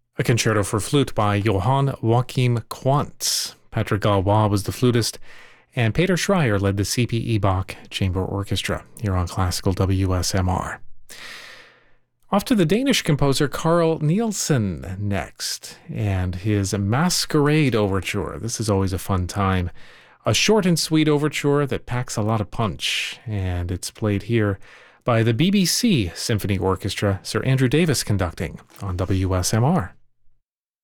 A concerto for flute by Johann Joachim Quantz. Patrick Galois was the flutist, and Peter Schreier led the C.P. Bach Chamber Orchestra here on Classical WSMR. Off to the Danish composer Carl Nielsen next, and his Masquerade Overture. This is always a fun time. A short and sweet overture that packs a lot of punch, and it's played here by the BBC Symphony Orchestra, Sir Andrew Davis conducting on WSMR.